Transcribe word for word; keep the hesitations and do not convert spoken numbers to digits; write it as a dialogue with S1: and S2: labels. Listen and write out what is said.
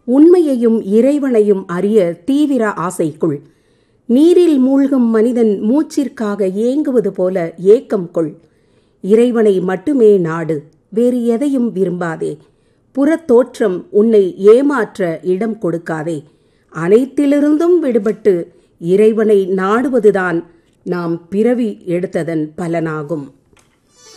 S1: உண்மையையும் இறைவனையும் அறிய தீவிர ஆசைக்குள். நீரில் மூழ்கும் மனிதன் மூச்சிற்காக ஏங்குவது போல ஏக்கம் கொள். இறைவனை மட்டுமே நாடு, வேறு எதையும் விரும்பாதே. புறத்தோற்றம் உன்னை ஏமாற்ற இடம் கொடுக்காதே. அனைத்திலிருந்தும் விடுபட்டு இறைவனை நாடுவதுதான் நாம் பிறவி எடுத்ததன் பலனாகும்.